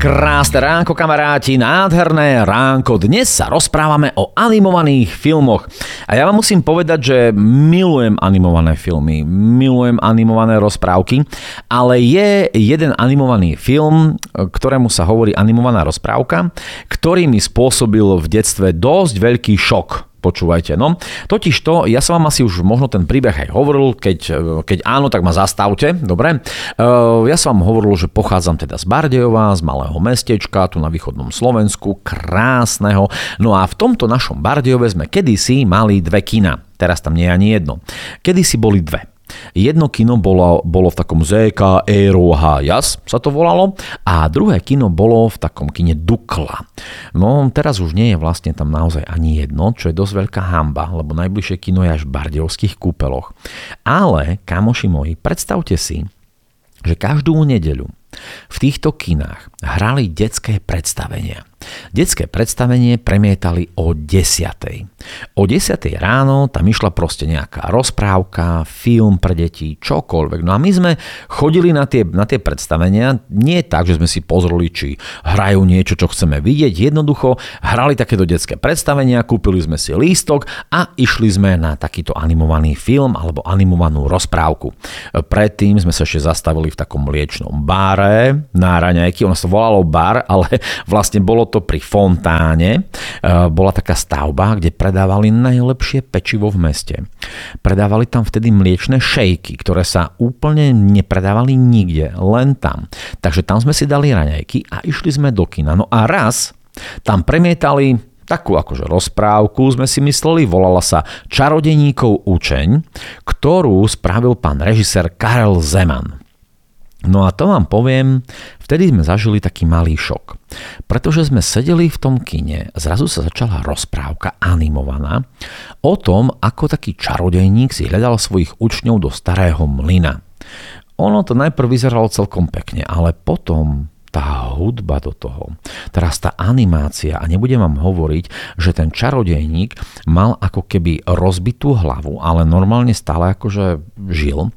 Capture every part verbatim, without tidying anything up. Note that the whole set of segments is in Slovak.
Krásne ránko, kamaráti, nádherné ránko. Dnes sa rozprávame o animovaných filmoch. A ja vám musím povedať, že milujem animované filmy, milujem animované rozprávky, ale je jeden animovaný film, ktorému sa hovorí animovaná rozprávka, ktorý mi spôsobil v detstve dosť veľký šok. Počúvajte, no. Totižto, ja som vám asi už možno ten príbeh aj hovoril, keď, keď áno, tak ma zastavte, dobre. Ja som vám hovoril, že pochádzam teda z Bardejova, z malého mestečka, tu na východnom Slovensku, krásneho. No a v tomto našom Bardejove sme kedysi mali dve kina. Teraz tam nie je ani jedno. Kedysi boli dve. Jedno kino bolo, bolo v takom zet ká Aero Hájas, sa to volalo, a druhé kino bolo v takom kine Dukla. No teraz už nie je vlastne tam naozaj ani jedno, čo je dosť veľká hanba, lebo najbližšie kino je až v Bardejovských Kúpeloch. Ale, kamoši moji, predstavte si, že každú nedeľu v týchto kinách hrali detské predstavenia. Detské predstavenie premietali o desiatej. O desiatej ráno tam išla proste nejaká rozprávka, film pre deti, čokoľvek. No a my sme chodili na tie, na tie predstavenia nie tak, že sme si pozreli, či hrajú niečo, čo chceme vidieť. Jednoducho hrali takéto detské predstavenia, kúpili sme si lístok a išli sme na takýto animovaný film alebo animovanú rozprávku. Predtým sme sa ešte zastavili v takom mliečnom báre na raňajky. Ono sa volalo bar, ale vlastne bolo to pri fontáne. Bola taká stavba, kde predávali najlepšie pečivo v meste. Predávali tam vtedy mliečne šejky, ktoré sa úplne nepredávali nikde, len tam. Takže tam sme si dali raňajky a išli sme do kina. No a raz tam premietali takú akože rozprávku, sme si mysleli, volala sa Čarodejníkov učeň, ktorú spravil pán režisér Karel Zeman. No a to vám poviem, vtedy sme zažili taký malý šok. Pretože sme sedeli v tom kine, zrazu sa začala rozprávka animovaná o tom, ako taký čarodejník si hľadal svojich učňov do starého mlyna. Ono to najprv vyzeralo celkom pekne, ale potom tá hudba do toho, teraz tá animácia, a nebudem vám hovoriť, že ten čarodejník mal ako keby rozbitú hlavu, ale normálne stále akože žil.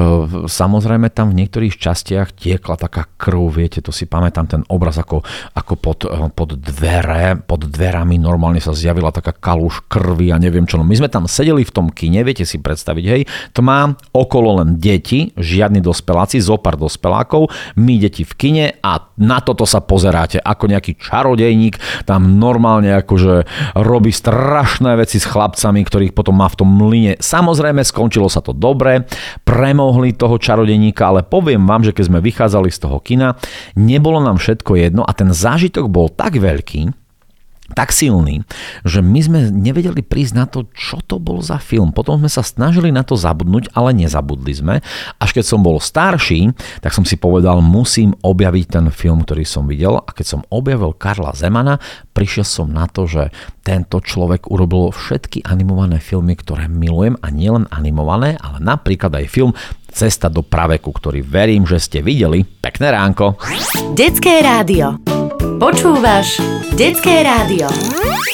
Samozrejme tam v niektorých častiach tiekla taká krv, viete, to si pamätám ten obraz ako, ako pod, pod dvere, pod dverami normálne sa zjavila taká kaluž krvi a neviem čo. No my sme tam sedeli v tom kine, viete si predstaviť, hej, tma, okolo len deti, žiadni dospeláci, zopár dospelákov, my deti v kine a na toto sa pozeráte, ako nejaký čarodejník tam normálne akože robí strašné veci s chlapcami, ktorých potom má v tom mlyne. Samozrejme, skončilo sa to dobre, premohli toho čarodejníka, ale poviem vám, že keď sme vychádzali z toho kina, nebolo nám všetko jedno a ten zážitok bol tak veľký, tak silný, že my sme nevedeli prísť na to, čo to bol za film. Potom sme sa snažili na to zabudnúť, ale nezabudli sme. Až keď som bol starší, tak som si povedal, musím objaviť ten film, ktorý som videl. A keď som objavil Karla Zemana, prišiel som na to, že tento človek urobil všetky animované filmy, ktoré milujem, a nielen animované, ale napríklad aj film Cesta do praveku, ktorý verím, že ste videli. Pekné ránko. Detské rádio. Počúvaš Detské rádio.